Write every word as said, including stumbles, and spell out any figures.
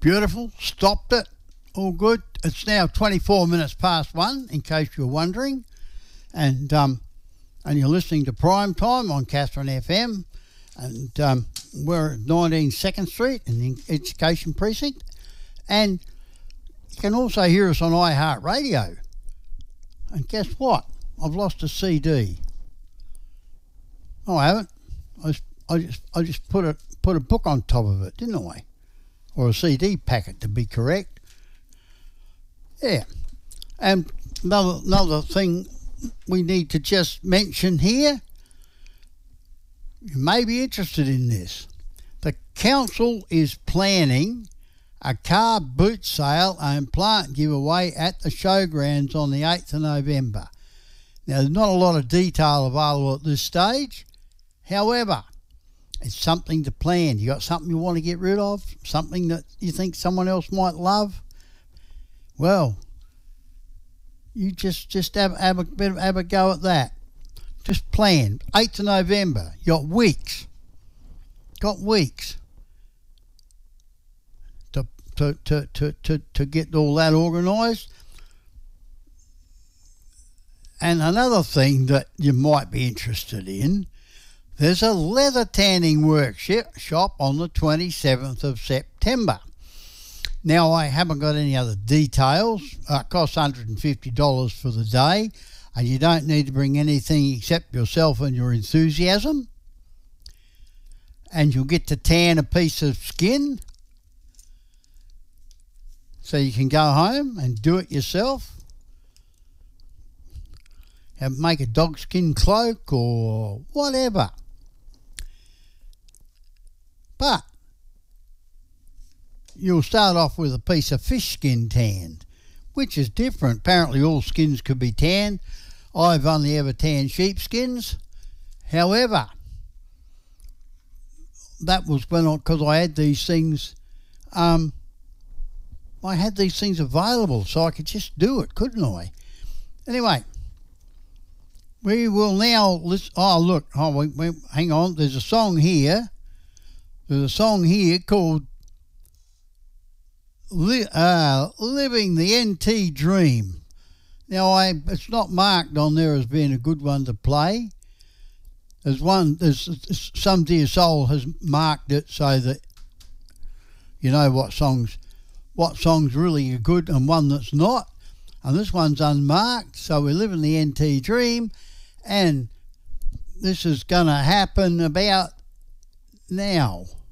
Beautiful. Stopped it. All good. It's now twenty-four minutes past one, in case you're wondering. And um, and you're listening to Prime Time on Katherine F M. And um, we're at nineteen second Street in the Education Precinct. And you can also hear us on iHeartRadio. And guess what? I've lost a C D. No, I haven't. I just, I just, I just put a put a book on top of it, didn't I? Or a C D packet, to be correct. Yeah. And another another thing we need to just mention here. You may be interested in this. The council is planning a car boot sale and plant giveaway at the showgrounds on the eighth of November. Now, there's not a lot of detail available at this stage. However, it's something to plan. You got something you want to get rid of? Something that you think someone else might love? Well, you just, just have, have, a, bit of, have a go at that. Just plan. eighth of November. You got weeks. Got weeks to, to, to, to, to, to get all that organised. And another thing that you might be interested in, there's a leather tanning workshop on the twenty-seventh of September. Now, I haven't got any other details. Uh, it costs one hundred fifty dollars for the day, and you don't need to bring anything except yourself and your enthusiasm. And you'll get to tan a piece of skin, so you can go home and do it yourself. And make a dog skin cloak or whatever. But you'll start off with a piece of fish skin tanned, which is different. Apparently all skins could be tanned. I've only ever tanned sheepskins. However, that was when I, because I had these things, um, I had these things available, so I could just do it, couldn't I? Anyway, we will now listen. Oh, look, oh, wait, wait, hang on. There's a song here. There's a song here called Li- uh, Living the N T Dream. Now, I it's not marked on there as being a good one to play. There's one, there's Some Dear Soul has marked it so that you know what songs, what songs really are good and one that's not. And this one's unmarked, so we're living the N T Dream. And this is going to happen about now.